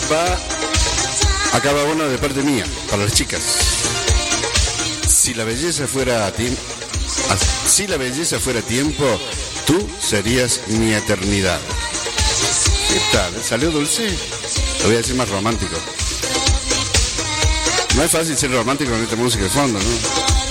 va a cada una de parte mía, para las chicas. Si la belleza fuera tiempo, tú serías mi eternidad. ¿Qué tal? ¿Salió dulce? Lo voy a decir más romántico. No es fácil ser romántico con esta música de fondo, ¿no?